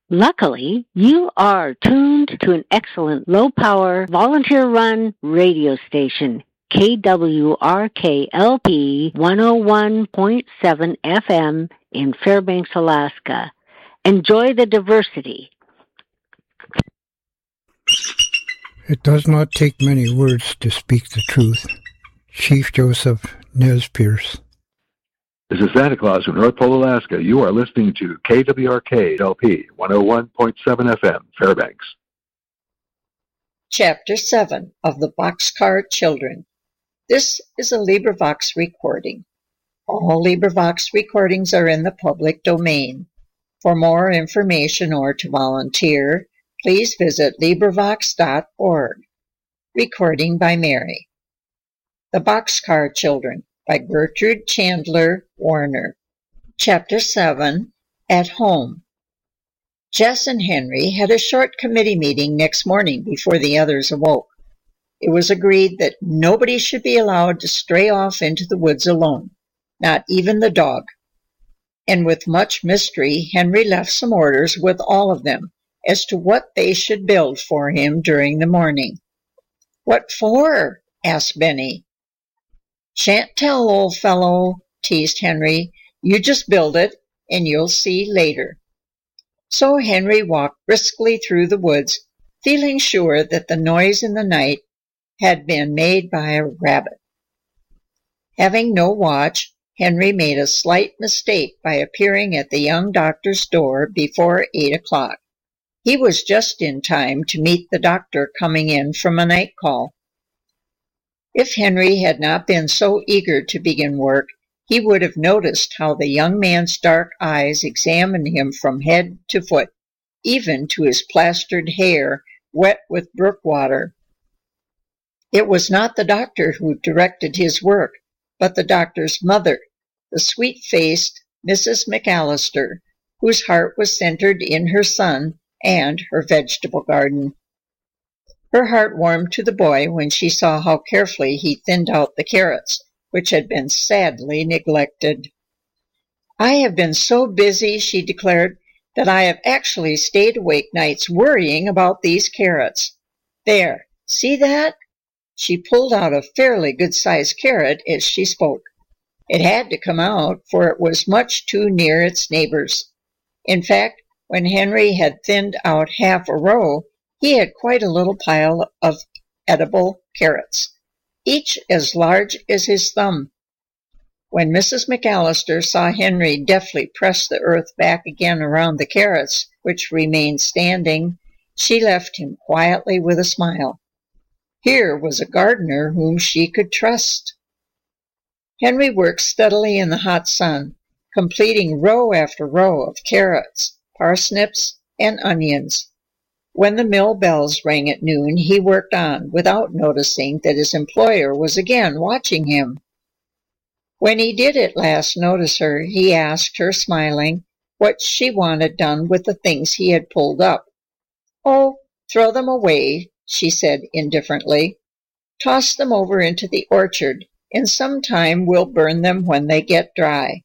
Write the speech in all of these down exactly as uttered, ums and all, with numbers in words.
Luckily, you are tuned to an excellent low-power, volunteer-run radio station, K W R K L P one oh one point seven F M in Fairbanks, Alaska. Enjoy the diversity. It does not take many words to speak the truth. Chief Joseph Nez Perce. This is Santa Claus from North Pole, Alaska. You are listening to K W R K L P one oh one point seven F M, Fairbanks. Chapter seven of the Boxcar Children. This is a LibriVox recording. All LibriVox recordings are in the public domain. For more information or to volunteer, please visit LibriVox dot org. Recording by Mary. The Boxcar Children by Gertrude Chandler Warner. Chapter seven, At Home. Jess and Henry had a short committee meeting next morning before the others awoke. It was agreed that nobody should be allowed to stray off into the woods alone, not even the dog. And with much mystery, Henry left some orders with all of them as to what they should build for him during the morning. "What for?" asked Benny. "Shan't tell, old fellow," teased Henry. "You just build it, and you'll see later." So Henry walked briskly through the woods, feeling sure that the noise in the night had been made by a rabbit. Having no watch, Henry made a slight mistake by appearing at the young doctor's door before eight o'clock. He was just in time to meet the doctor coming in from a night call. If Henry had not been so eager to begin work, he would have noticed how the young man's dark eyes examined him from head to foot, even to his plastered hair wet with brook water. It was not the doctor who directed his work, but the doctor's mother, the sweet-faced Missus McAllister, whose heart was centered in her son and her vegetable garden. Her heart warmed to the boy when she saw how carefully he thinned out the carrots, which had been sadly neglected. "I have been so busy," she declared, "that I have actually stayed awake nights worrying about these carrots. There, see that?" She pulled out a fairly good-sized carrot as she spoke. It had to come out, for it was much too near its neighbors. In fact, when Henry had thinned out half a row, he had quite a little pile of edible carrots, each as large as his thumb. When Missus McAllister saw Henry deftly press the earth back again around the carrots, which remained standing, she left him quietly with a smile. Here was a gardener whom she could trust. Henry worked steadily in the hot sun, completing row after row of carrots, parsnips, and onions. When the mill bells rang at noon, he worked on, without noticing that his employer was again watching him. When he did at last notice her, he asked her, smiling, what she wanted done with the things he had pulled up. "Oh, throw them away," she said indifferently. "Toss them over into the orchard, and sometime we'll burn them when they get dry."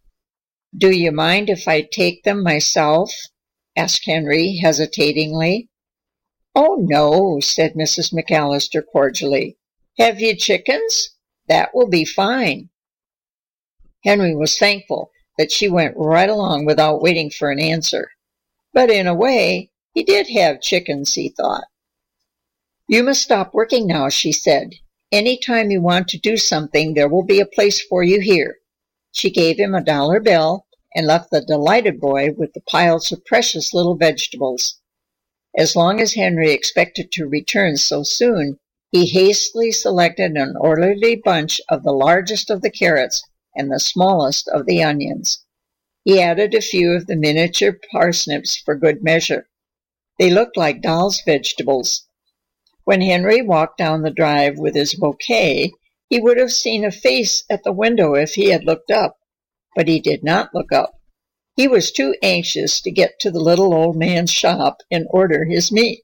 "Do you mind if I take them myself?" asked Henry hesitatingly. "Oh, no," said Missus McAllister cordially. "Have you chickens? That will be fine." Henry was thankful that she went right along without waiting for an answer. But in a way, he did have chickens, he thought. "You must stop working now," she said. "Any time you want to do something, there will be a place for you here." She gave him a dollar bill and left the delighted boy with the piles of precious little vegetables. As long as Henry expected to return so soon, he hastily selected an orderly bunch of the largest of the carrots and the smallest of the onions. He added a few of the miniature parsnips for good measure. They looked like doll's vegetables. When Henry walked down the drive with his bouquet, he would have seen a face at the window if he had looked up. But he did not look up. He was too anxious to get to the little old man's shop and order his meat.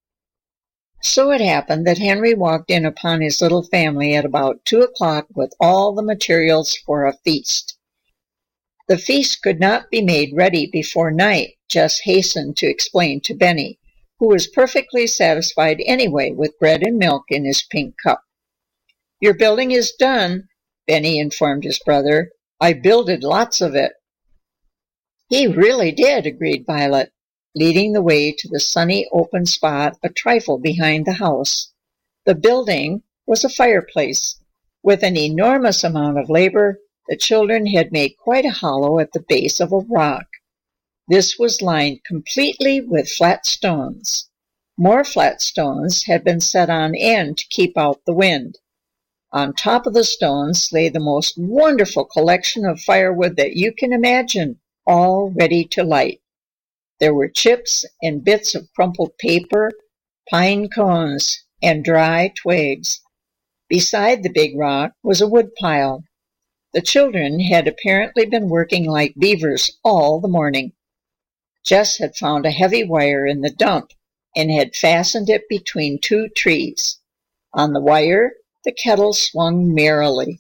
So it happened that Henry walked in upon his little family at about two o'clock with all the materials for a feast. The feast could not be made ready before night, Jess hastened to explain to Benny, who was perfectly satisfied anyway with bread and milk in his pink cup. "Your building is done," Benny informed his brother. "I builded lots of it." "He really did," agreed Violet, leading the way to the sunny open spot a trifle behind the house. The building was a fireplace. With an enormous amount of labor, the children had made quite a hollow at the base of a rock. This was lined completely with flat stones. More flat stones had been set on end to keep out the wind. On top of the stones lay the most wonderful collection of firewood that you can imagine, all ready to light. There were chips and bits of crumpled paper, pine cones, and dry twigs. Beside the big rock was a wood pile. The children had apparently been working like beavers all the morning. Jess had found a heavy wire in the dump and had fastened it between two trees. On the wire, the kettle swung merrily.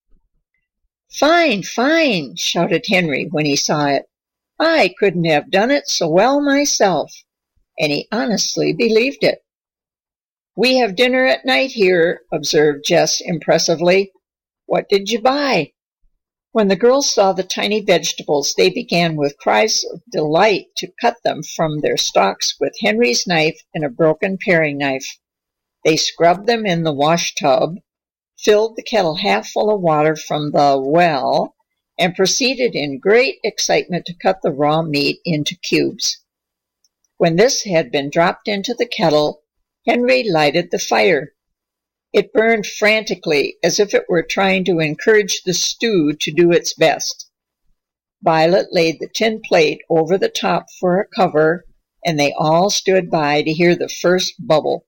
"Fine, fine!" shouted Henry when he saw it. "I couldn't have done it so well myself." And he honestly believed it. "We have dinner at night here," observed Jess impressively. "What did you buy?" When the girls saw the tiny vegetables, they began with cries of delight to cut them from their stalks with Henry's knife and a broken paring knife. They scrubbed them in the wash tub, filled the kettle half full of water from the well, and proceeded in great excitement to cut the raw meat into cubes. When this had been dropped into the kettle, Henry lighted the fire. It burned frantically, as if it were trying to encourage the stew to do its best. Violet laid the tin plate over the top for a cover, and they all stood by to hear the first bubble.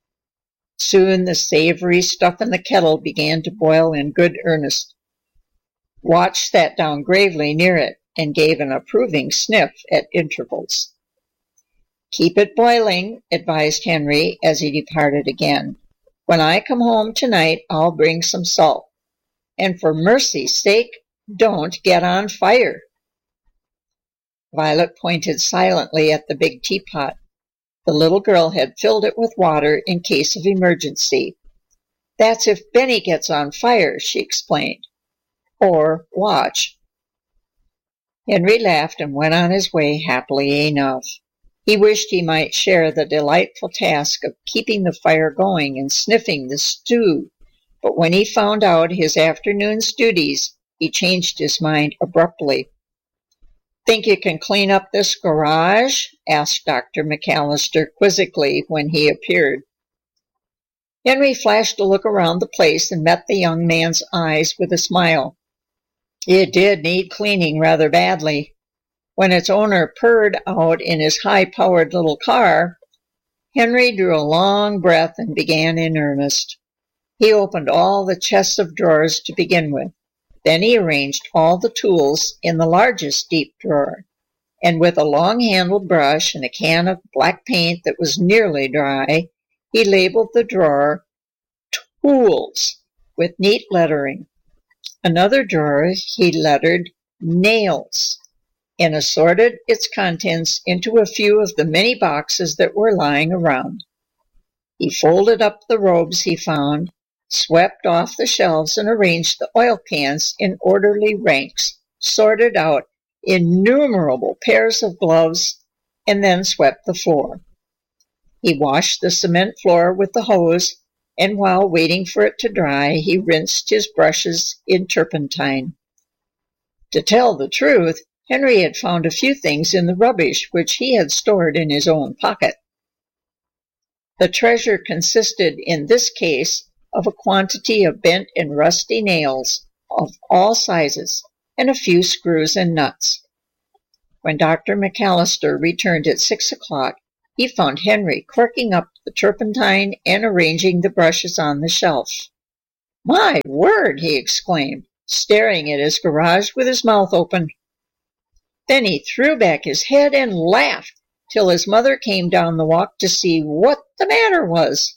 Soon the savory stuff in the kettle began to boil in good earnest. Watch sat down gravely near it and gave an approving sniff at intervals. "Keep it boiling," advised Henry as he departed again. "When I come home tonight, I'll bring some salt. And for mercy's sake, don't get on fire." Violet pointed silently at the big teapot. The little girl had filled it with water in case of emergency. "That's if Benny gets on fire," she explained. "Or watch." Henry laughed and went on his way happily enough. He wished he might share the delightful task of keeping the fire going and sniffing the stew, but when he found out his afternoon's duties, he changed his mind abruptly. "Think you can clean up this garage?" asked Doctor McAllister quizzically when he appeared. Henry flashed a look around the place and met the young man's eyes with a smile. It did need cleaning rather badly. When its owner purred out in his high-powered little car, Henry drew a long breath and began in earnest. He opened all the chests of drawers to begin with. Then he arranged all the tools in the largest deep drawer, and with a long-handled brush and a can of black paint that was nearly dry, he labeled the drawer "Tools" with neat lettering. Another drawer he lettered "Nails," and assorted its contents into a few of the many boxes that were lying around. He folded up the robes he found, swept off the shelves, and arranged the oil cans in orderly ranks, sorted out innumerable pairs of gloves, and then swept the floor. He washed the cement floor with the hose, and while waiting for it to dry, he rinsed his brushes in turpentine. To tell the truth, Henry had found a few things in the rubbish which he had stored in his own pocket. The treasure consisted in this case of a quantity of bent and rusty nails of all sizes and a few screws and nuts. When Doctor McAllister returned at six o'clock, he found Henry corking up the turpentine and arranging the brushes on the shelf. "My word!" he exclaimed, staring at his garage with his mouth open. Then he threw back his head and laughed till his mother came down the walk to see what the matter was.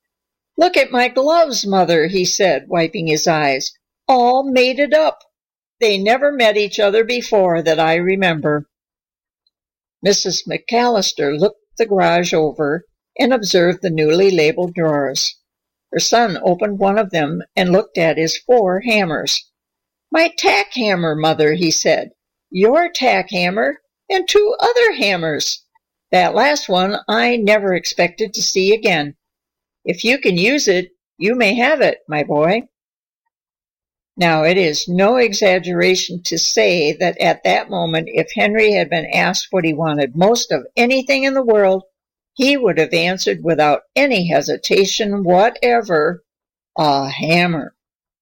"Look at my gloves, Mother," he said, wiping his eyes. "All mated up." They never met each other before that I remember." Missus McAllister looked the garage over and observed the newly labeled drawers. Her son opened one of them and looked at his four hammers. "My tack hammer, Mother," he said. "Your tack hammer, and two other hammers. That last one I never expected to see again. If you can use it, you may have it, my boy." Now, it is no exaggeration to say that at that moment, if Henry had been asked what he wanted most of anything in the world, he would have answered without any hesitation whatever, a hammer.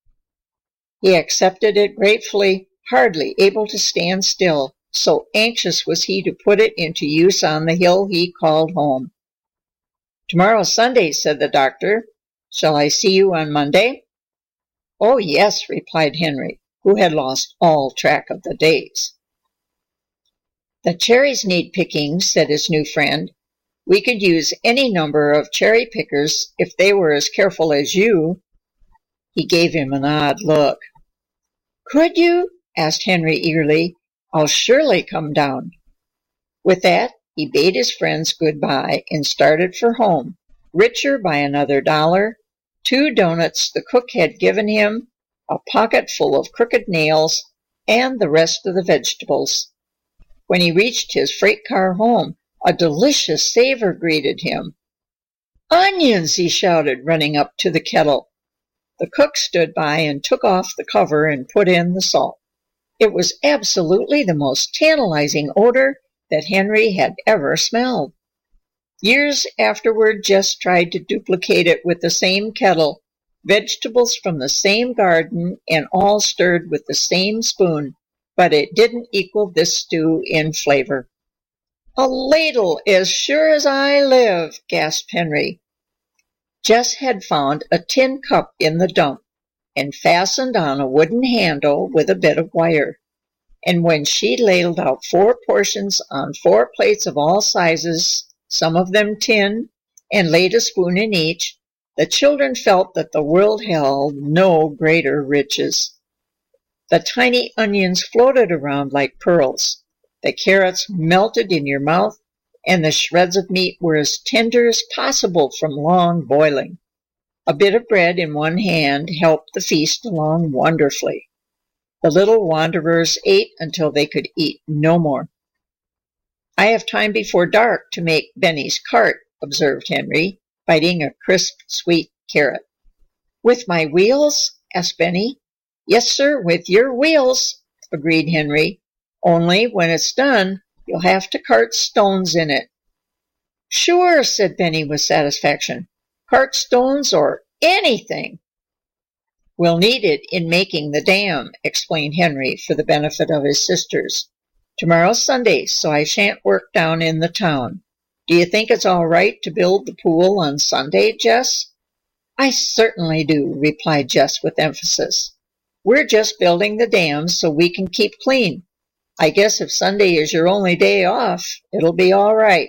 He accepted it gratefully, hardly able to stand still, so anxious was he to put it into use on the hill he called home. "Tomorrow's Sunday," said the doctor. "Shall I see you on Monday?" "Oh, yes," replied Henry, who had lost all track of the days. "The cherries need picking," said his new friend. "We could use any number of cherry pickers if they were as careful as you." He gave him an odd look. "Could you?" asked Henry eagerly. "I'll surely come down." With that, he bade his friends good-bye and started for home, richer by another dollar, two doughnuts the cook had given him, a pocket full of crooked nails, and the rest of the vegetables. When he reached his freight car home, a delicious savor greeted him. "Onions!" he shouted, running up to the kettle. The cook stood by and took off the cover and put in the salt. It was absolutely the most tantalizing odor that Henry had ever smelled. Years afterward, Jess tried to duplicate it with the same kettle, vegetables from the same garden, and all stirred with the same spoon, but it didn't equal this stew in flavor. "A ladle, as sure as I live!" gasped Henry. Jess had found a tin cup in the dump and fastened on a wooden handle with a bit of wire. And when she ladled out four portions on four plates of all sizes, some of them tin, and laid a spoon in each, the children felt that the world held no greater riches. The tiny onions floated around like pearls, the carrots melted in your mouth, and the shreds of meat were as tender as possible from long boiling. A bit of bread in one hand helped the feast along wonderfully. The little wanderers ate until they could eat no more. "I have time before dark to make Benny's cart," observed Henry, biting a crisp, sweet carrot. "With my wheels?" asked Benny. "Yes, sir, with your wheels," agreed Henry. "Only when it's done, you'll have to cart stones in it." "Sure," said Benny with satisfaction. "Cart stones or anything." "We'll need it in making the dam," explained Henry for the benefit of his sisters. "Tomorrow's Sunday, so I shan't work down in the town. Do you think it's all right to build the pool on Sunday, Jess?" "I certainly do," replied Jess with emphasis. "We're just building the dam so we can keep clean. I guess if Sunday is your only day off, it'll be all right."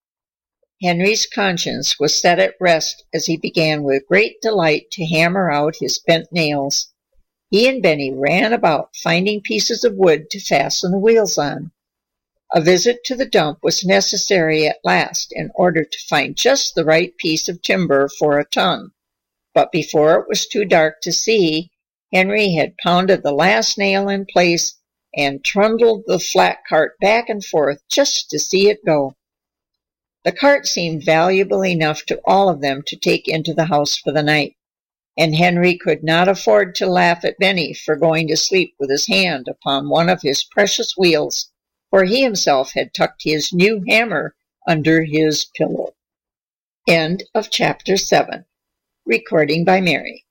Henry's conscience was set at rest as he began with great delight to hammer out his bent nails. He and Benny ran about finding pieces of wood to fasten the wheels on. A visit to the dump was necessary at last in order to find just the right piece of timber for a ton. But before it was too dark to see, Henry had pounded the last nail in place and trundled the flat cart back and forth just to see it go. The cart seemed valuable enough to all of them to take into the house for the night, and Henry could not afford to laugh at Benny for going to sleep with his hand upon one of his precious wheels, for he himself had tucked his new hammer under his pillow. End of chapter seven. Recording by Mary.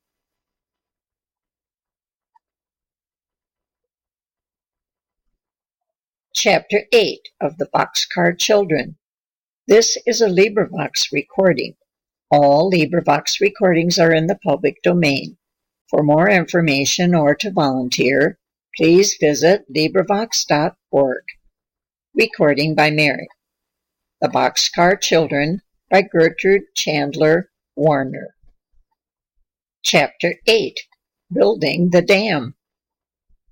Chapter eight of the Boxcar Children. This is a LibriVox recording. All LibriVox recordings are in the public domain. For more information or to volunteer, please visit LibriVox dot org. Recording by Mary. The Boxcar Children by Gertrude Chandler Warner. Chapter eight. Building the Dam.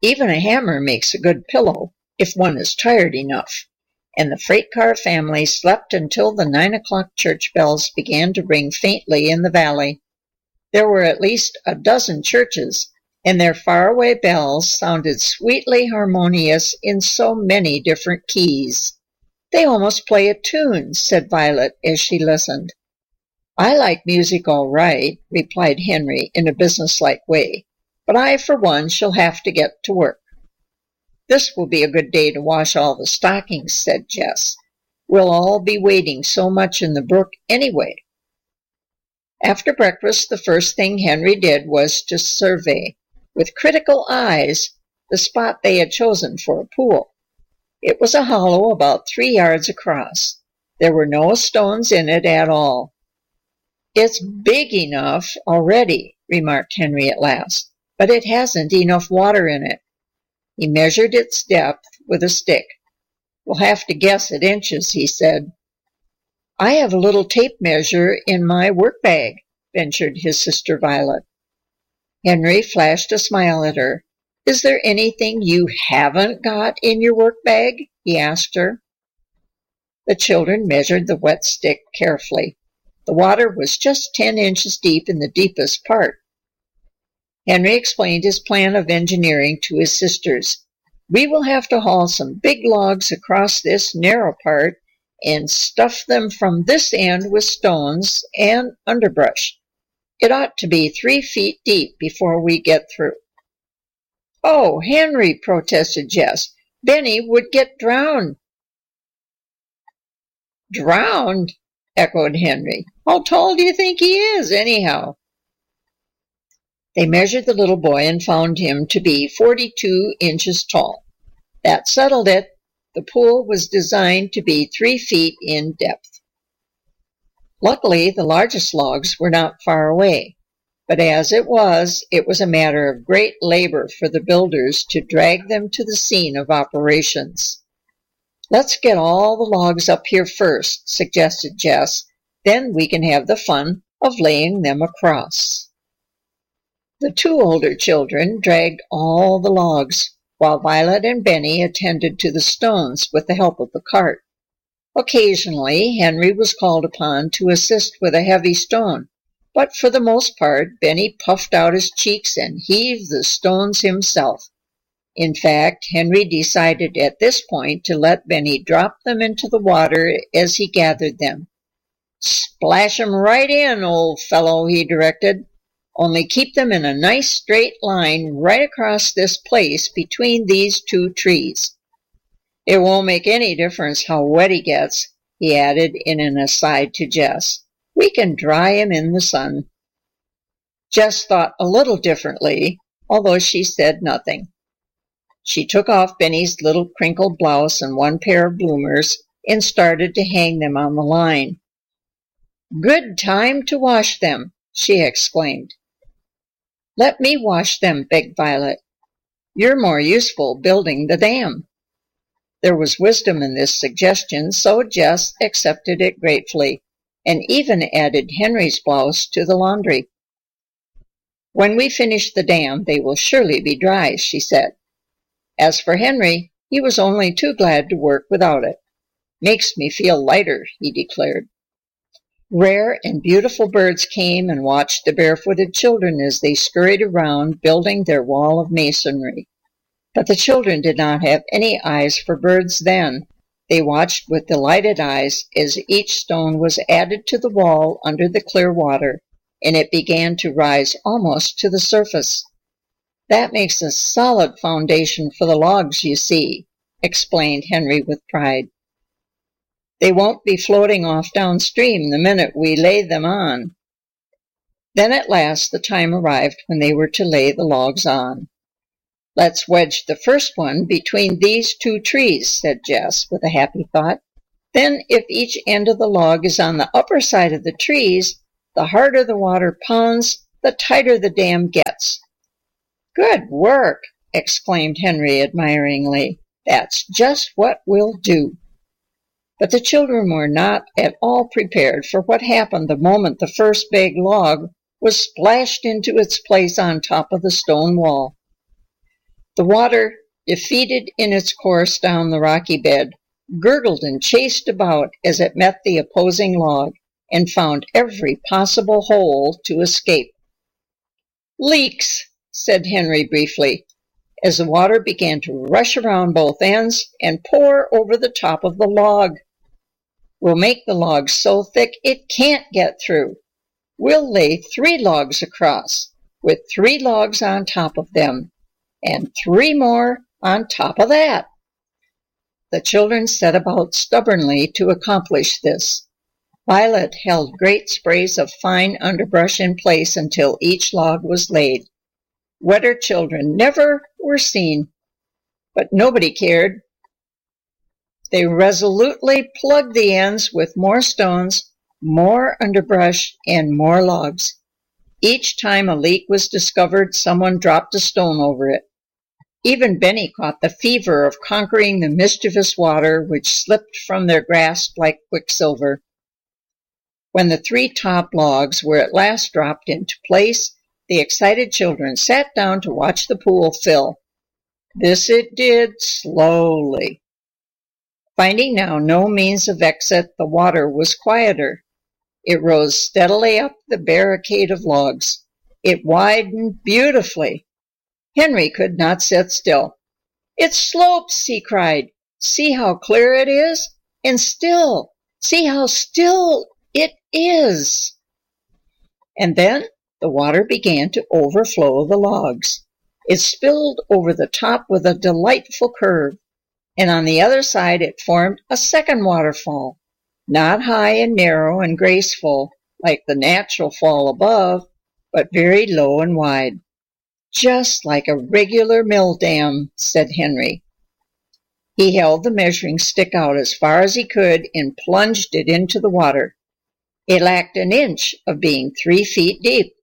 Even a hammer makes a good pillow if one is tired enough. And the freight car family slept until the nine o'clock church bells began to ring faintly in the valley. There were at least a dozen churches, and their faraway bells sounded sweetly harmonious in so many different keys. "They almost play a tune," said Violet as she listened. "I like music all right," replied Henry in a businesslike way, "but I, for one, shall have to get to work." "This will be a good day to wash all the stockings," said Jess. "We'll all be wading so much in the brook anyway." After breakfast, the first thing Henry did was to survey, with critical eyes, the spot they had chosen for a pool. It was a hollow about three yards across. There were no stones in it at all. "It's big enough already," remarked Henry at last, "but it hasn't enough water in it." He measured its depth with a stick. "We'll have to guess at inches," he said. "I have a little tape measure in my work bag," ventured his sister Violet. Henry flashed a smile at her. "Is there anything you haven't got in your work bag?" he asked her. The children measured the wet stick carefully. The water was just ten inches deep in the deepest part. Henry explained his plan of engineering to his sisters. "We will have to haul some big logs across this narrow part and stuff them from this end with stones and underbrush. It ought to be three feet deep before we get through." "Oh, Henry," protested Jess, "Benny would get drowned." "Drowned?" echoed Henry. "How tall do you think he is, anyhow?" They measured the little boy and found him to be forty-two inches tall. That settled it. The pool was designed to be three feet in depth. Luckily, the largest logs were not far away, but as it was, it was a matter of great labor for the builders to drag them to the scene of operations. "Let's get all the logs up here first," suggested Jess. "Then we can have the fun of laying them across." The two older children dragged all the logs, while Violet and Benny attended to the stones with the help of the cart. Occasionally, Henry was called upon to assist with a heavy stone, but for the most part, Benny puffed out his cheeks and heaved the stones himself. In fact, Henry decided at this point to let Benny drop them into the water as he gathered them. "Splash 'em right in, old fellow," he directed. "Only keep them in a nice straight line right across this place between these two trees. It won't make any difference how wet he gets," he added in an aside to Jess. "We can dry him in the sun." Jess thought a little differently, although she said nothing. She took off Benny's little crinkled blouse and one pair of bloomers and started to hang them on the line. "Good time to wash them," she exclaimed. "Let me wash them," begged Violet. "You're more useful building the dam." There was wisdom in this suggestion, so Jess accepted it gratefully, and even added Henry's blouse to the laundry. "When we finish the dam, they will surely be dry," she said. As for Henry, he was only too glad to work without it. "Makes me feel lighter," he declared. Rare and beautiful birds came and watched the barefooted children as they scurried around building their wall of masonry. But the children did not have any eyes for birds then. They watched with delighted eyes as each stone was added to the wall under the clear water, and it began to rise almost to the surface. "That makes a solid foundation for the logs, you see," explained Henry with pride. "They won't be floating off downstream the minute we lay them on." Then at last the time arrived when they were to lay the logs on. "Let's wedge the first one between these two trees," said Jess with a happy thought. "Then if each end of the log is on the upper side of the trees, the harder the water pounds, the tighter the dam gets." "Good work!" exclaimed Henry admiringly. "That's just what we'll do." But the children were not at all prepared for what happened the moment the first big log was splashed into its place on top of the stone wall. The water, defeated in its course down the rocky bed, gurgled and chased about as it met the opposing log and found every possible hole to escape. "Leaks," said Henry briefly, as the water began to rush around both ends and pour over the top of the log. "We'll make the logs so thick it can't get through. We'll lay three logs across, with three logs on top of them, and three more on top of that." The children set about stubbornly to accomplish this. Violet held great sprays of fine underbrush in place until each log was laid. Wetter children never were seen, but nobody cared. They resolutely plugged the ends with more stones, more underbrush, and more logs. Each time a leak was discovered, someone dropped a stone over it. Even Benny caught the fever of conquering the mischievous water which slipped from their grasp like quicksilver. When the three top logs were at last dropped into place, the excited children sat down to watch the pool fill. This it did slowly. Finding now no means of exit, the water was quieter. It rose steadily up the barricade of logs. It widened beautifully. Henry could not sit still. "It slopes," he cried. "See how clear it is? And still, see how still it is." And then the water began to overflow the logs. It spilled over the top with a delightful curve, and on the other side it formed a second waterfall, not high and narrow and graceful like the natural fall above, but very low and wide. "Just like a regular mill dam," said Henry. He held the measuring stick out as far as he could and plunged it into the water. It lacked an inch of being three feet deep.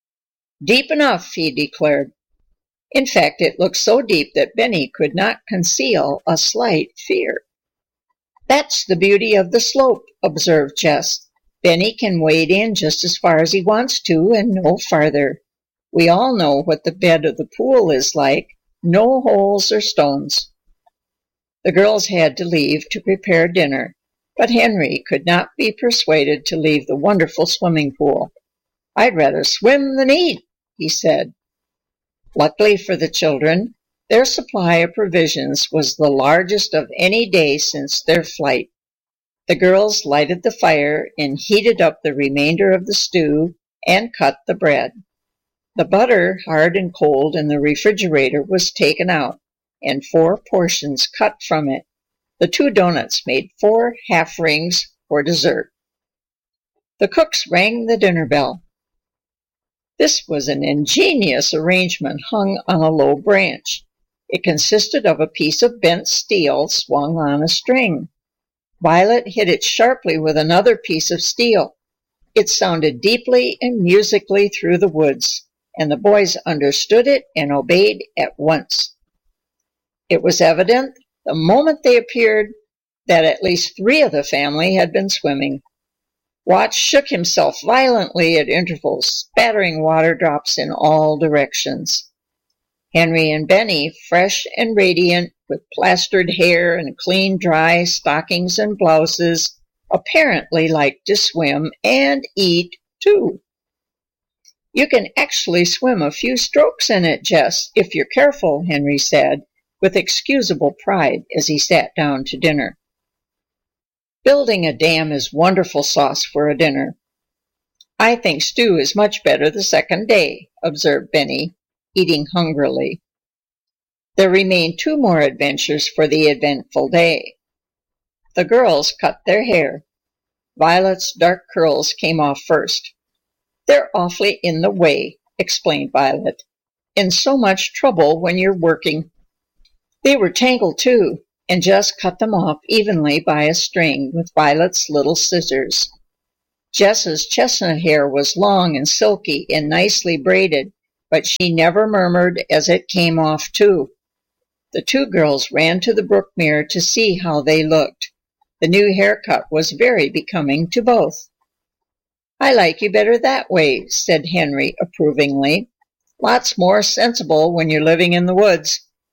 "Deep enough," he declared. In fact, it looked so deep that Benny could not conceal a slight fear. "That's the beauty of the slope," observed Jess. "Benny can wade in just as far as he wants to and no farther. We all know what the bed of the pool is like, no holes or stones." The girls had to leave to prepare dinner, but Henry could not be persuaded to leave the wonderful swimming pool. "I'd rather swim than eat," he said. Luckily for the children, their supply of provisions was the largest of any day since their flight. The girls lighted the fire and heated up the remainder of the stew and cut the bread. The butter, hard and cold in the refrigerator, was taken out, and four portions cut from it. The two donuts made four half rings for dessert. The cooks rang the dinner bell. This was an ingenious arrangement hung on a low branch. It consisted of a piece of bent steel swung on a string. Violet hit it sharply with another piece of steel. It sounded deeply and musically through the woods, and the boys understood it and obeyed at once. It was evident, the moment they appeared, that at least three of the family had been swimming. Watch shook himself violently at intervals, spattering water drops in all directions. Henry and Benny, fresh and radiant, with plastered hair and clean, dry stockings and blouses, apparently liked to swim and eat, too. "You can actually swim a few strokes in it, Jess, if you're careful," Henry said, with excusable pride as he sat down to dinner. "Building a dam is wonderful sauce for a dinner." "I think stew is much better the second day," observed Benny, eating hungrily. There remained two more adventures for the eventful day. The girls cut their hair. Violet's dark curls came off first. "They're awfully in the way," explained Violet, "and so much trouble when you're working." They were tangled, too, and Jess cut them off evenly by a string with Violet's little scissors. Jess's chestnut hair was long and silky and nicely braided, but she never murmured as it came off, too. The two girls ran to the brook mirror to see how they looked. The new haircut was very becoming to both. "I like you better that way," said Henry approvingly. "Lots more sensible when you're living in the woods.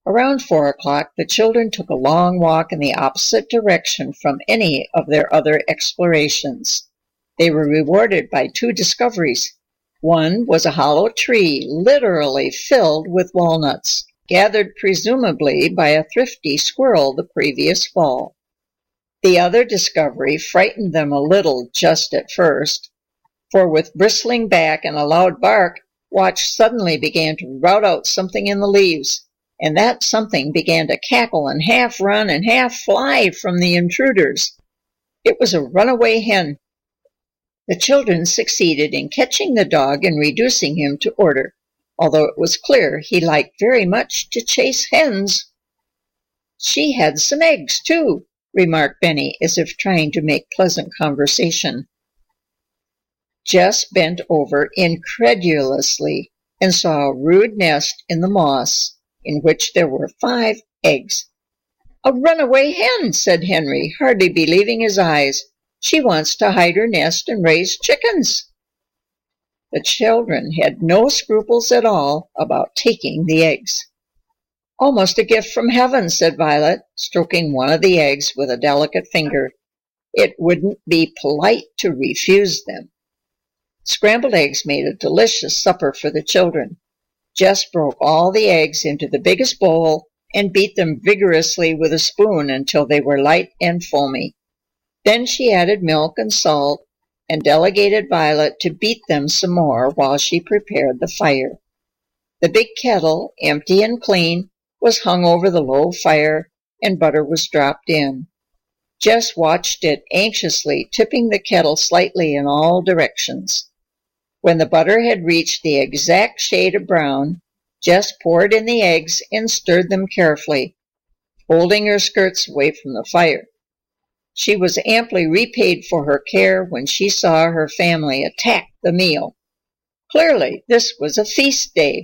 Around four o'clock, the children took a long walk in the opposite direction from any of their other explorations. They were rewarded by two discoveries. One was a hollow tree literally filled with walnuts, gathered presumably by a thrifty squirrel the previous fall. The other discovery frightened them a little just at first, for with bristling back and a loud bark, Watch suddenly began to rout out something in the leaves, and that something began to cackle and half run and half fly from the intruders. It was a runaway hen. The children succeeded in catching the dog and reducing him to order, although it was clear he liked very much to chase hens. "She had some eggs, too," remarked Benny, as if trying to make pleasant conversation. Jess bent over incredulously and saw a rude nest in the moss, in which there were five eggs. "A runaway hen," said Henry, hardly believing his eyes. "She wants to hide her nest and raise chickens." The children had no scruples at all about taking the eggs. "Almost a gift from heaven," said Violet, stroking one of the eggs with a delicate finger. "It wouldn't be polite to refuse them." Scrambled eggs made a delicious supper for the children. Jess broke all the eggs into the biggest bowl and beat them vigorously with a spoon until they were light and foamy. Then she added milk and salt and delegated Violet to beat them some more while she prepared the fire. The big kettle, empty and clean, was hung over the low fire, and butter was dropped in. Jess watched it anxiously, tipping the kettle slightly in all directions. When the butter had reached the exact shade of brown, Jess poured in the eggs and stirred them carefully, holding her skirts away from the fire. She was amply repaid for her care when she saw her family attack the meal. Clearly, this was a feast day.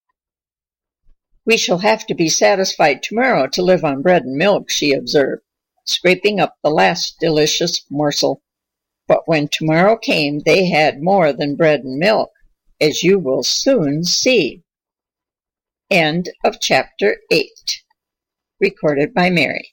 "We shall have to be satisfied tomorrow to live on bread and milk," she observed, scraping up the last delicious morsel. But when tomorrow came, they had more than bread and milk, as you will soon see. End of chapter eight. Recorded by Mary.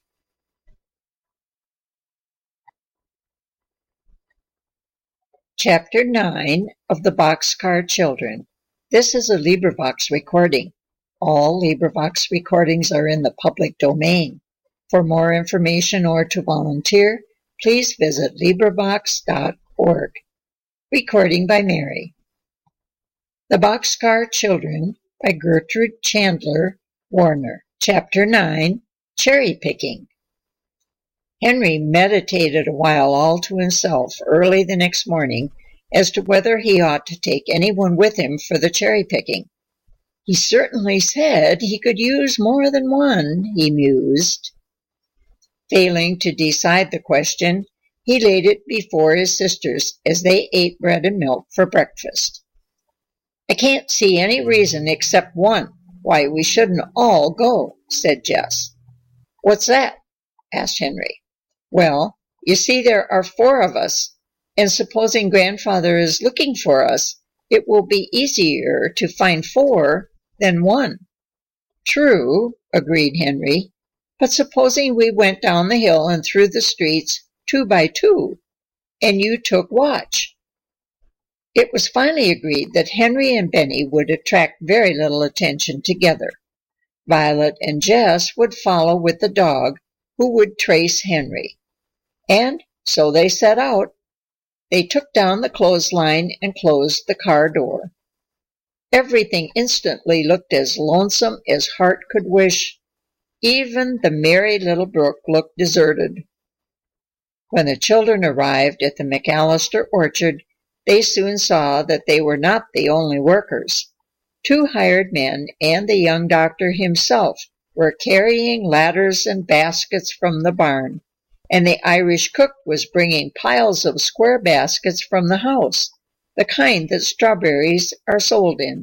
Chapter nine of the Boxcar Children. This is a LibriVox recording. All LibriVox recordings are in the public domain. For more information or to volunteer, please visit LibriVox dot org. Recording by Mary. The Boxcar Children by Gertrude Chandler Warner. Chapter nine, Cherry Picking. Henry meditated a while all to himself early the next morning as to whether he ought to take anyone with him for the cherry picking. He certainly said he could use more than one, he mused. Failing to decide the question, he laid it before his sisters as they ate bread and milk for breakfast. "I can't see any reason except one why we shouldn't all go," said Jess. "What's that?" asked Henry. "Well, you see there are four of us, and supposing Grandfather is looking for us, it will be easier to find four than one." "True," agreed Henry. "But supposing we went down the hill and through the streets two by two, and you took watch?" It was finally agreed that Henry and Benny would attract very little attention together. Violet and Jess would follow with the dog, who would trace Henry. And so they set out. They took down the clothesline and closed the car door. Everything instantly looked as lonesome as heart could wish. Even the merry little brook looked deserted. When the children arrived at the McAllister orchard, they soon saw that they were not the only workers. Two hired men and the young doctor himself were carrying ladders and baskets from the barn, and the Irish cook was bringing piles of square baskets from the house, the kind that strawberries are sold in.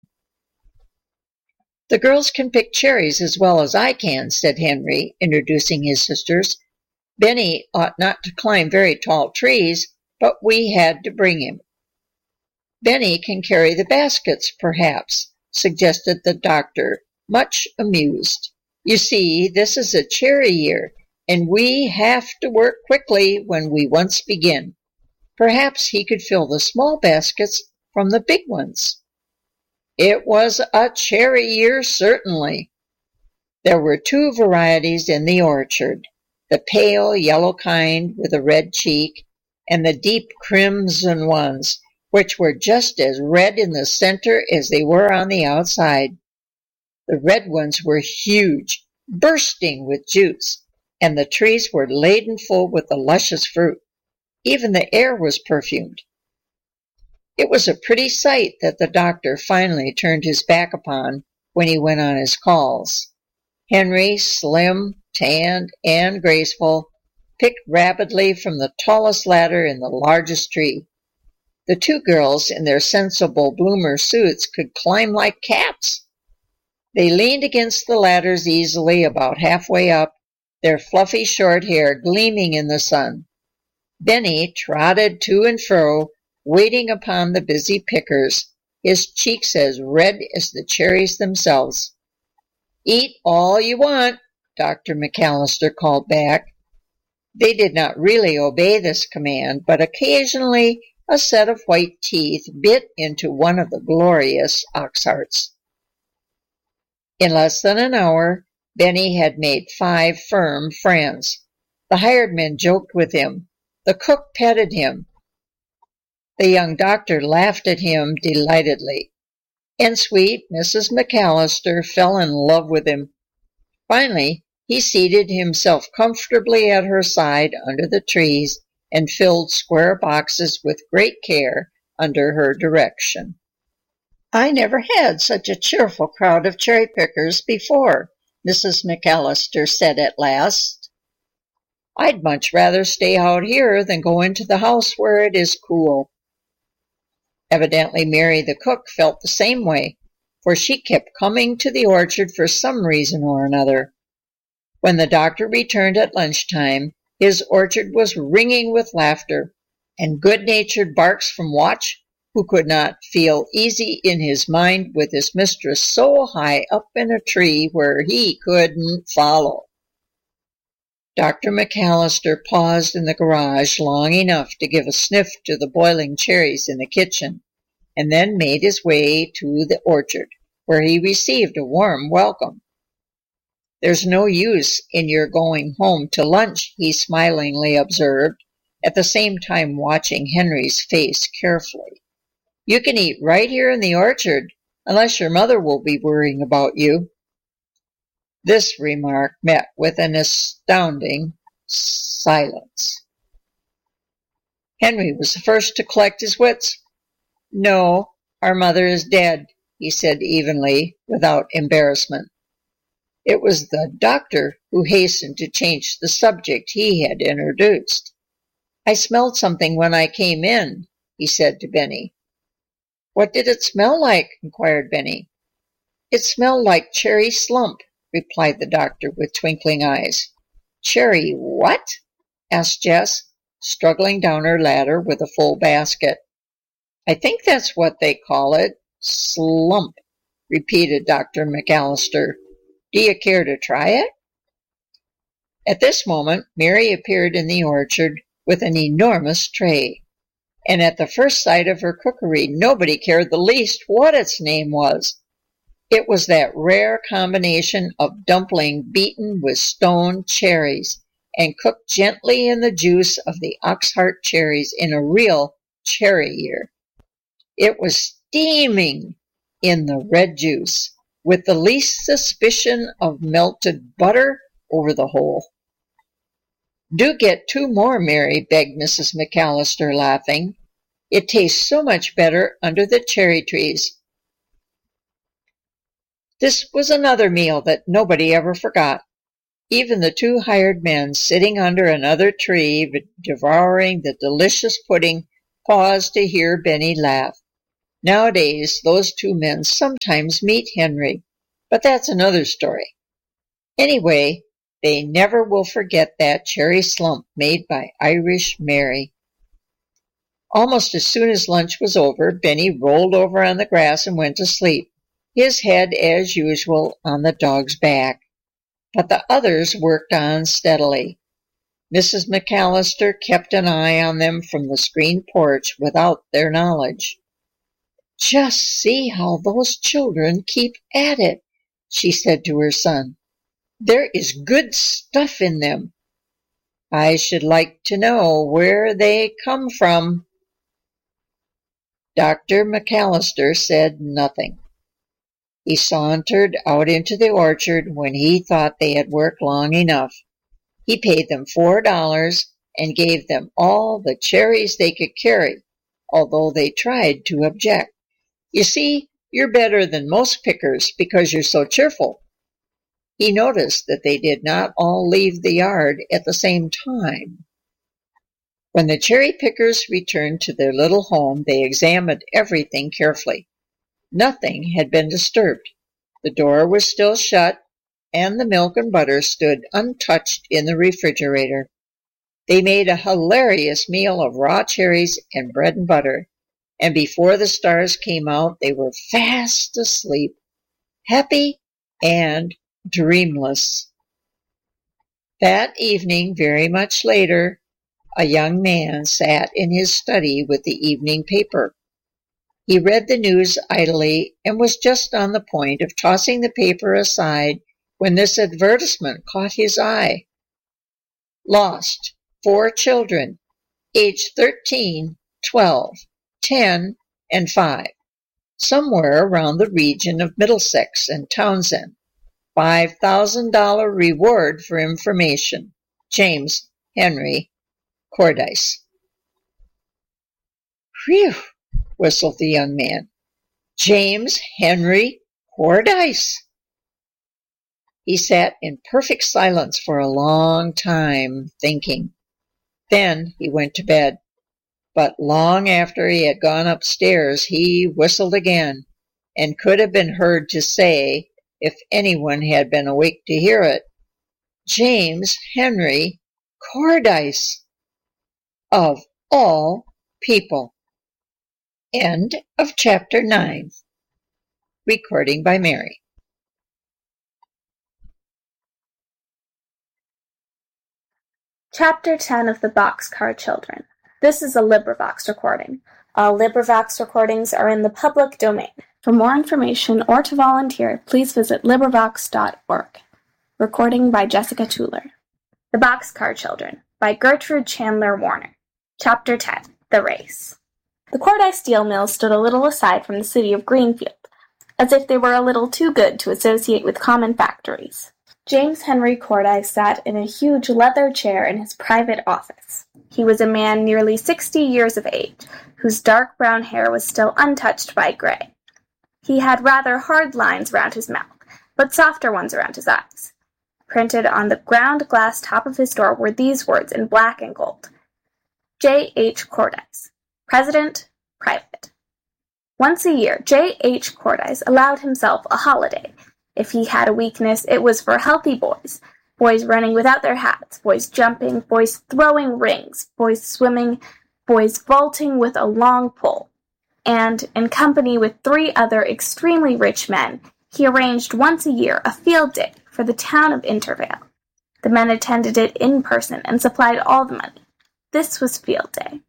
"The girls can pick cherries as well as I can," said Henry, introducing his sisters. "Benny ought not to climb very tall trees, but we had to bring him." "Benny can carry the baskets, perhaps," suggested the doctor, much amused. You see, this is a cherry year, and we have to work quickly when we once begin. Perhaps he could fill the small baskets from the big ones. It was a cherry year, certainly. There were two varieties in the orchard, the pale yellow kind with a red cheek, and the deep crimson ones, which were just as red in the center as they were on the outside. The red ones were huge, bursting with juice, and the trees were laden full with the luscious fruit. Even the air was perfumed. It was a pretty sight that the doctor finally turned his back upon when he went on his calls. Henry, slim, tanned, and graceful, picked rapidly from the tallest ladder in the largest tree. The two girls, in their sensible bloomer suits, could climb like cats. They leaned against the ladders easily about halfway up, their fluffy short hair gleaming in the sun. Benny trotted to and fro, waiting upon the busy pickers, his cheeks as red as the cherries themselves. "Eat all you want," Doctor McAllister called back. They did not really obey this command, but occasionally a set of white teeth bit into one of the glorious oxhearts. In less than an hour, Benny had made five firm friends. The hired men joked with him. The cook petted him. The young doctor laughed at him delightedly. And sweet Missus McAllister fell in love with him. Finally, he seated himself comfortably at her side under the trees and filled square boxes with great care under her direction. "I never had such a cheerful crowd of cherry pickers before," Missus McAllister said at last. "I'd much rather stay out here than go into the house where it is cool." Evidently Mary the cook felt the same way, for she kept coming to the orchard for some reason or another. When the doctor returned at lunchtime, his orchard was ringing with laughter, and good-natured barks from Watch, who could not feel easy in his mind with his mistress so high up in a tree where he couldn't follow. Doctor McAllister paused in the garage long enough to give a sniff to the boiling cherries in the kitchen, and then made his way to the orchard, where he received a warm welcome. "There's no use in your going home to lunch," he smilingly observed, at the same time watching Henry's face carefully. "You can eat right here in the orchard, unless your mother will be worrying about you." This remark met with an astounding silence. Henry was the first to collect his wits. "No, our mother is dead," he said evenly, without embarrassment. It was the doctor who hastened to change the subject he had introduced. "I smelled something when I came in," he said to Benny. "What did it smell like?" inquired Benny. "It smelled like cherry slump," replied the doctor with twinkling eyes. "Cherry what?" asked Jess, struggling down her ladder with a full basket. "I think that's what they call it, slump," repeated Doctor McAllister. "Do you care to try it?" At this moment, Mary appeared in the orchard with an enormous tray, and at the first sight of her cookery, nobody cared the least what its name was. It was that rare combination of dumpling beaten with stone cherries and cooked gently in the juice of the oxheart cherries in a real cherry year. It was steaming in the red juice, with the least suspicion of melted butter over the whole. "Do get two more, Mary," begged Missus McAllister, laughing. "It tastes so much better under the cherry trees." This was another meal that nobody ever forgot. Even the two hired men, sitting under another tree, devouring the delicious pudding, paused to hear Benny laugh. Nowadays, those two men sometimes meet Henry, but that's another story. Anyway, they never will forget that cherry slump made by Irish Mary. Almost as soon as lunch was over, Benny rolled over on the grass and went to sleep, his head, as usual, on the dog's back. but the others worked on steadily. Missus McAllister kept an eye on them from the screened porch without their knowledge. "Just see how those children keep at it," she said to her son. "There is good stuff in them. I should like to know where they come from." Doctor McAllister said nothing. He sauntered out into the orchard when he thought they had worked long enough. He paid them four dollars and gave them all the cherries they could carry, although they tried to object. "You see, you're better than most pickers because you're so cheerful." He noticed that they did not all leave the yard at the same time. When the cherry pickers returned to their little home, they examined everything carefully. Nothing had been disturbed. The door was still shut, and the milk and butter stood untouched in the refrigerator. They made a hilarious meal of raw cherries and bread and butter, and before the stars came out, they were fast asleep, happy and dreamless. That evening, very much later, a young man sat in his study with the evening paper. He read the news idly and was just on the point of tossing the paper aside when this advertisement caught his eye. Lost, four children, aged thirteen, twelve, ten, and five, somewhere around the region of Middlesex and Townsend. five thousand dollars reward for information. James Henry Cordyce. "Whew," whistled the young man. "James Henry Cordyce." He sat in perfect silence for a long time, thinking. Then he went to bed. But long after he had gone upstairs, he whistled again, and could have been heard to say, if anyone had been awake to hear it, "James Henry Cordyce. Of all people." End of chapter nine. Recording by Mary. Chapter ten of the Boxcar Children. This is a LibriVox recording. All LibriVox recordings are in the public domain. For more information or to volunteer, please visit LibriVox dot org. Recording by Jessica Tuller. The Boxcar Children by Gertrude Chandler Warner. Chapter ten. The Race. The Cordyce steel mills stood a little aside from the city of Greenfield, as if they were a little too good to associate with common factories. James Henry Cordyce sat in a huge leather chair in his private office. He was a man nearly sixty years of age, whose dark brown hair was still untouched by gray. He had rather hard lines round his mouth, but softer ones around his eyes. Printed on the ground glass top of his door were these words in black and gold: J. H. Cordyce, President, Private. Once a year, J. H. Cordyce allowed himself a holiday. If he had a weakness, it was for healthy boys. Boys running without their hats, boys jumping, boys throwing rings, boys swimming, boys vaulting with a long pole. And, in company with three other extremely rich men, he arranged once a year a field day for the town of Intervale. The men attended it in person and supplied all the money. This was field day.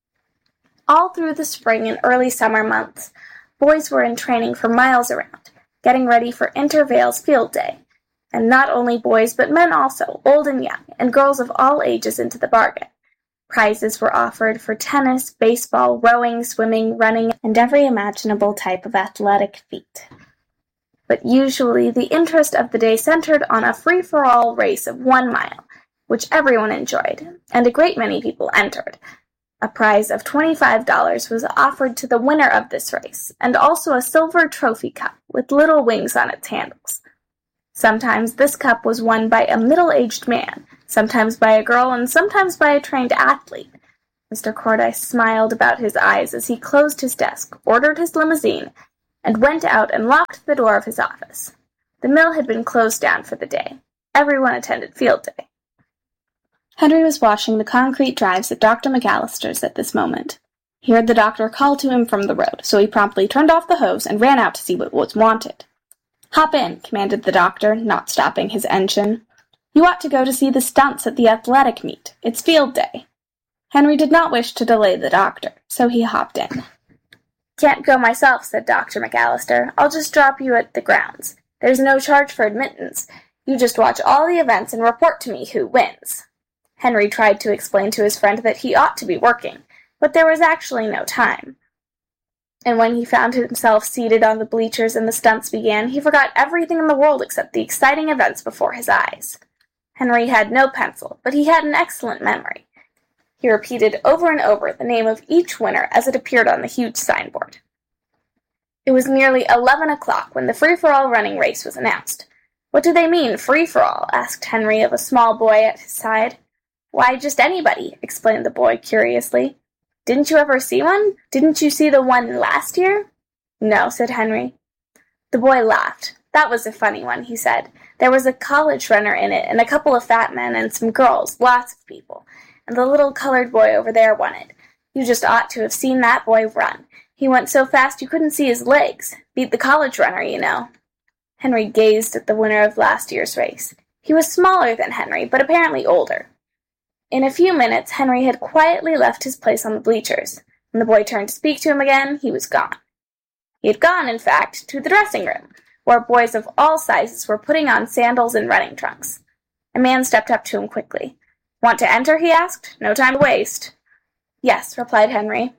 All through the spring and early summer months, boys were in training for miles around, getting ready for Intervale's field day. And not only boys, but men also, old and young, and girls of all ages into the bargain. Prizes were offered for tennis, baseball, rowing, swimming, running, and every imaginable type of athletic feat. But usually the interest of the day centered on a free-for-all race of one mile, which everyone enjoyed, and a great many people entered. A prize of twenty-five dollars was offered to the winner of this race, and also a silver trophy cup with little wings on its handles. Sometimes this cup was won by a middle-aged man, sometimes by a girl, and sometimes by a trained athlete. Mister Cordyce smiled about his eyes as he closed his desk, ordered his limousine, and went out and locked the door of his office. The mill had been closed down for the day. Everyone attended field day. Henry was washing the concrete drives at Doctor McAllister's at this moment. He heard the doctor call to him from the road, so he promptly turned off the hose and ran out to see what was wanted. "Hop in," commanded the doctor, not stopping his engine. "You ought to go to see the stunts at the athletic meet. It's field day." Henry did not wish to delay the doctor, so he hopped in. "Can't go myself," said Doctor McAllister. "I'll just drop you at the grounds. There's no charge for admittance. You just watch all the events and report to me who wins." Henry tried to explain to his friend that he ought to be working, but there was actually no time. And when he found himself seated on the bleachers and the stunts began, he forgot everything in the world except the exciting events before his eyes. Henry had no pencil, but he had an excellent memory. He repeated over and over the name of each winner as it appeared on the huge signboard. It was nearly eleven o'clock when the free-for-all running race was announced. "What do they mean, free-for-all?" asked Henry of a small boy at his side. "Why, just anybody," explained the boy curiously. "Didn't you ever see one? Didn't you see the one last year?" "No," said Henry. The boy laughed. "That was a funny one," he said. "There was a college runner in it, and a couple of fat men, and some girls, lots of people. And the little colored boy over there won it. You just ought to have seen that boy run. He went so fast you couldn't see his legs. Beat the college runner, you know." Henry gazed at the winner of last year's race. He was smaller than Henry, but apparently older. In a few minutes, Henry had quietly left his place on the bleachers. When the boy turned to speak to him again, he was gone. He had gone, in fact, to the dressing room, where boys of all sizes were putting on sandals and running trunks. A man stepped up to him quickly. "Want to enter?" he asked. "No time to waste." "Yes," replied Henry.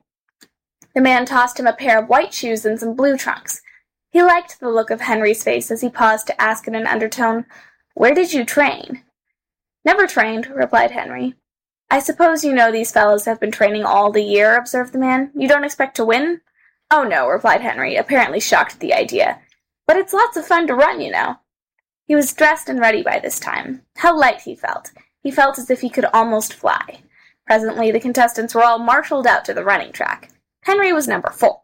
The man tossed him a pair of white shoes and some blue trunks. He liked the look of Henry's face as he paused to ask in an undertone, "Where did you train?" "Never trained," replied Henry. "I suppose you know these fellows have been training all the year," observed the man. "You don't expect to win?" "Oh, no," replied Henry, apparently shocked at the idea. "But it's lots of fun to run, you know." He was dressed and ready by this time. How light he felt. He felt as if he could almost fly. Presently the contestants were all marshaled out to the running track. Henry was number four.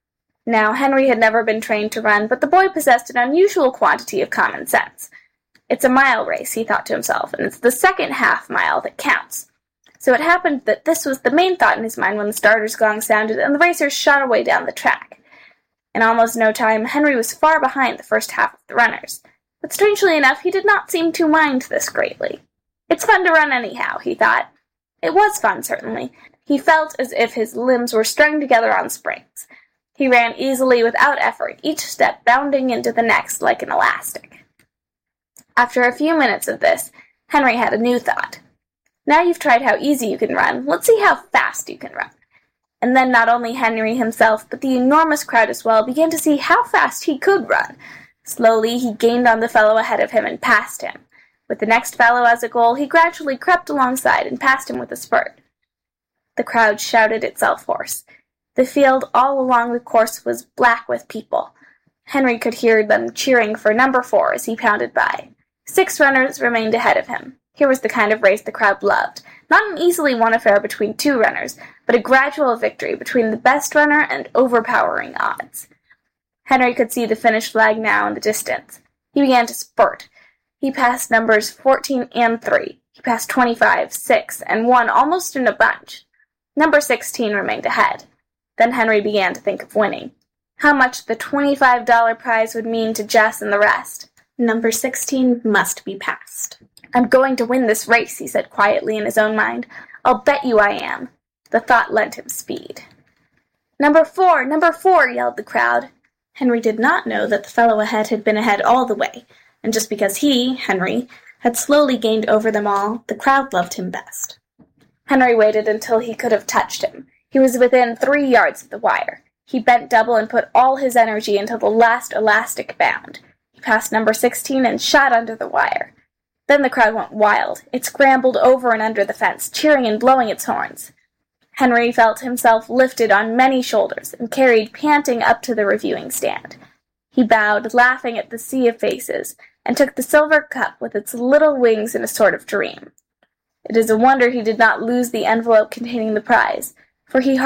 Now, Henry had never been trained to run, but the boy possessed an unusual quantity of common sense. It's a mile race, he thought to himself, and it's the second half mile that counts. So it happened that this was the main thought in his mind when the starter's gong sounded and the racers shot away down the track. In almost no time, Henry was far behind the first half of the runners. But strangely enough, he did not seem to mind this greatly. It's fun to run anyhow, he thought. It was fun, certainly. He felt as if his limbs were strung together on springs. He ran easily without effort, each step bounding into the next like an elastic. After a few minutes of this, Henry had a new thought. Now you've tried how easy you can run, let's see how fast you can run. And then not only Henry himself, but the enormous crowd as well, began to see how fast he could run. Slowly he gained on the fellow ahead of him and passed him. With the next fellow as a goal, he gradually crept alongside and passed him with a spurt. The crowd shouted itself hoarse. The field all along the course was black with people. Henry could hear them cheering for number four as he pounded by. Six runners remained ahead of him. Here was the kind of race the crowd loved. Not an easily won affair between two runners, but a gradual victory between the best runner and overpowering odds. Henry could see the finish flag now in the distance. He began to spurt. He passed numbers fourteen and three. He passed twenty-five, six, and one almost in a bunch. Number sixteen remained ahead. Then Henry began to think of winning. How much the twenty-five dollar prize would mean to Jess and the rest. Number sixteen must be passed. "I'm going to win this race," he said quietly in his own mind. "I'll bet you I am." The thought lent him speed. "Number four! Number four!" yelled the crowd. Henry did not know that the fellow ahead had been ahead all the way, and just because he, Henry, had slowly gained over them all, the crowd loved him best. Henry waited until he could have touched him. He was within three yards of the wire. He bent double and put all his energy into the last elastic bound. He passed number sixteen and shot under the wire. Then the crowd went wild. It scrambled over and under the fence, cheering and blowing its horns. Henry felt himself lifted on many shoulders and carried panting up to the reviewing stand. He bowed, laughing at the sea of faces, and took the silver cup with its little wings in a sort of dream. It is a wonder he did not lose the envelope containing the prize, for he